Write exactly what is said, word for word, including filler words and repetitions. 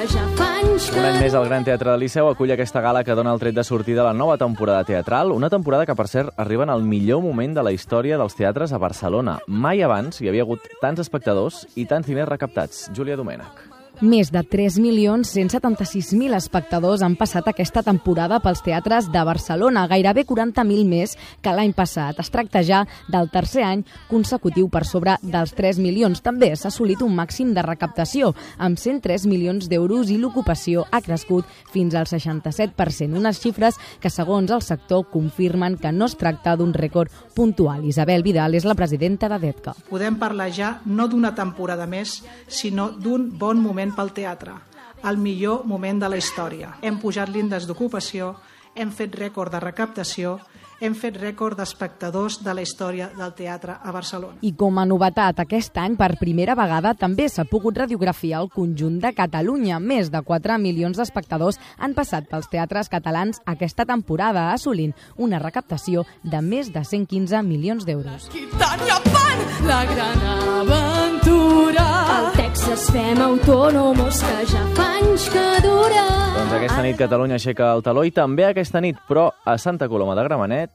Un any més el Gran Teatre del Liceu acull aquesta gala que dona el tret de sortida a la nova temporada teatral, una temporada que, per cert, arriba en el millor moment de la història dels teatres a Barcelona. Mai abans hi havia hagut tants espectadors i tants diners recaptats. Júlia Domènech. Més de tres milions cent setanta-sis mil espectadors han passat aquesta temporada pels teatres de Barcelona, gairebé quaranta mil més que l'any passat. Es tracta ja del tercer any consecutiu per sobre dels tres milions. També s'ha assolit un màxim de recaptació, amb cent tres milions d'euros, i l'ocupació ha crescut fins al seixanta-set per cent, unes xifres que, segons el sector, confirmen que no es tracta d'un rècord puntual. Isabel Vidal és la presidenta de DETCA. Podem parlar ja no d'una temporada més, sinó d'un bon moment pel teatre, el millor moment de la història. Hem pujat l'índex d'ocupació, hem fet rècord de recaptació, hem fet rècord d'espectadors de la història del teatre a Barcelona. I com a novetat, aquest any, per primera vegada, també s'ha pogut radiografiar el conjunt de Catalunya. Més de quatre milions d'espectadors han passat pels teatres catalans aquesta temporada, assolint una recaptació de més de cent quinze milions d'euros. Tania Pan, la gran aventura. Al Texas fem autònomos, que ja fa anys que dura. Doncs aquesta nit Catalunya aixeca el taló, i també aquesta nit, però a Santa Coloma de Gramenet,